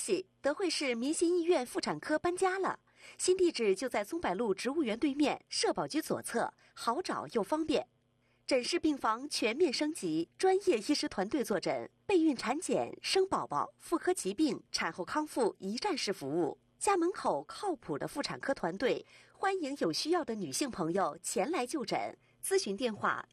息，德惠市民心医院妇产科搬家了，新地址就在松柏路植物园对面，社保局左侧，好找又方便。诊室病房全面升级，专业医师团队坐诊，备孕产检、生宝宝、妇科疾病、产后康复一站式服务。家门口靠谱的妇产科团队，欢迎有需要的女性朋友前来就诊。咨询电话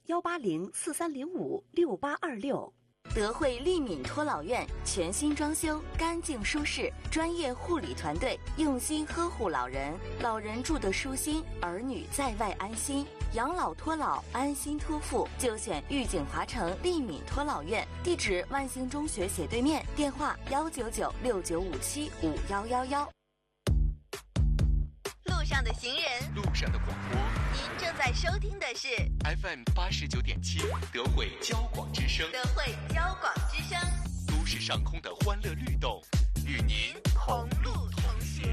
18043056826。 德惠利敏托老院全新装修，干净舒适，专业护理团队用心呵护老人，老人住得舒心，儿女在外安心。养老托老，安心托付，就选玉景华城利敏托老院，地址万兴中学斜对面，电话19969575111。 路上的行人， 路上的广播， 您正在收听的是 FM 89.7德惠交广之声， 德惠交广之声， 都市上空的欢乐律动，与您同路同行。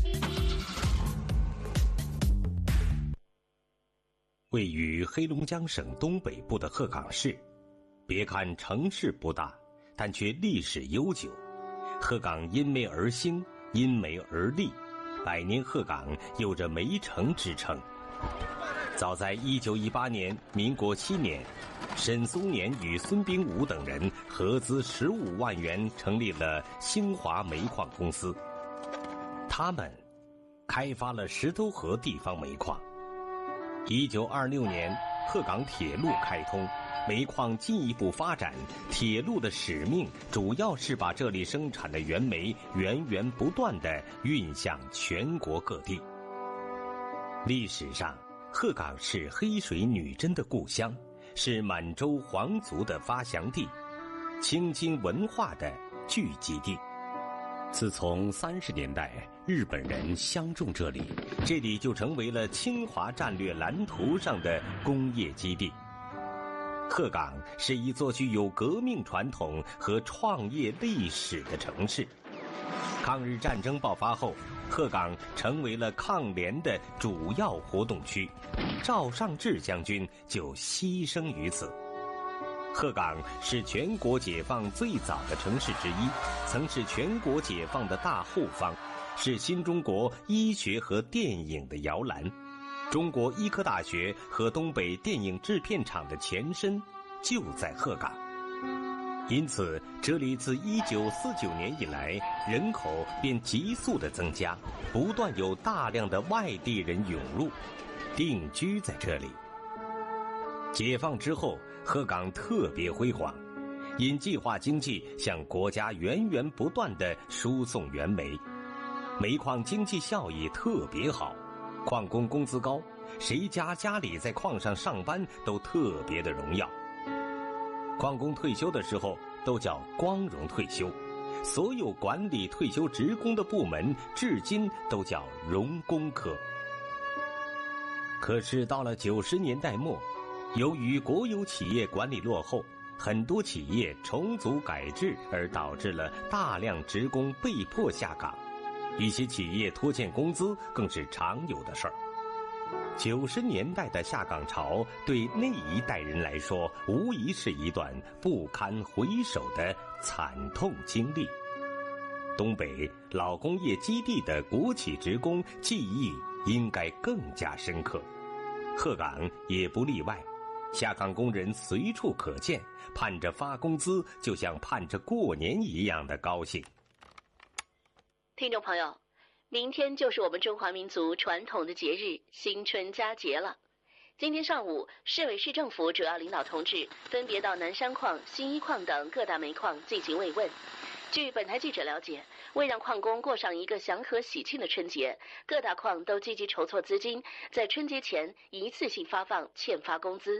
位于黑龙江省东北部的鹤岗市，别看城市不大，但却历史悠久。鹤岗因煤而兴，因煤而立，百年鹤岗有着煤城之称。早在1918年，民国7年，沈松年与孙兵武等人合资15万元成立了兴华煤矿公司。他们开发了石头河地方煤矿。1926年，鹤岗铁路开通，煤矿进一步发展。铁路的使命主要是把这里生产的原煤源源不断地运向全国各地。历史上，鹤岗是黑水女真的故乡，是满洲皇族的发祥地，清金文化的聚集地。自从30年代日本人相中这里，这里就成为了侵华战略蓝图上的工业基地。鹤岗是一座具有革命传统和创业历史的城市。抗日战争爆发后，鹤岗成为了抗联的主要活动区，赵尚志将军就牺牲于此。鹤岗是全国解放最早的城市之一，曾是全国解放的大后方，是新中国医学和电影的摇篮。中国医科大学和东北电影制片厂的前身就在鹤岗，因此这里自1949年以来，人口便急速的增加，不断有大量的外地人涌入，定居在这里。解放之后，鹤岗特别辉煌，因计划经济向国家源源不断地输送原煤，煤矿经济效益特别好，矿工工资高，谁家里在矿上上班都特别的荣耀。矿工退休的时候都叫光荣退休，所有管理退休职工的部门至今都叫荣工科。可是到了90年代末，由于国有企业管理落后，很多企业重组改制，而导致了大量职工被迫下岗，一些企业拖欠工资更是常有的事儿。90年代的下岗潮对那一代人来说，无疑是一段不堪回首的惨痛经历。东北老工业基地的国企职工记忆应该更加深刻，鹤岗也不例外。下岗工人随处可见，盼着发工资，就像盼着过年一样的高兴。 听众朋友，明天就是我们中华民族传统的节日新春佳节了。今天上午，市委市政府主要领导同志分别到南山矿、新一矿等各大煤矿进行慰问。据本台记者了解，为让矿工过上一个祥和喜庆的春节，各大矿都积极筹措资金，在春节前一次性发放欠发工资。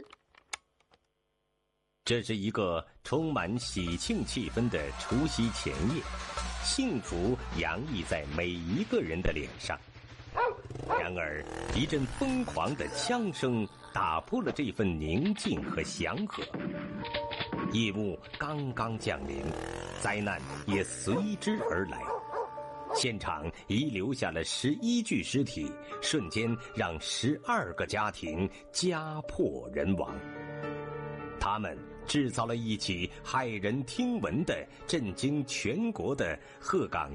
这是一个充满喜庆气氛的除夕前夜，幸福洋溢在每一个人的脸上。然而，一阵疯狂的枪声打破了这份宁静和祥和。夜幕刚刚降临，灾难也随之而来。现场遗留下了11具尸体，瞬间让12个家庭家破人亡。他们制造了一起骇人听闻的、震惊全国的鹤岗